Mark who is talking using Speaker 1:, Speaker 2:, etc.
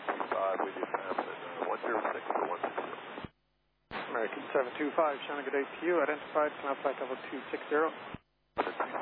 Speaker 1: 725 with you, Thompson, 106 for 160.
Speaker 2: American 725, Shannon, good day to you. Identified, climb flight level 260.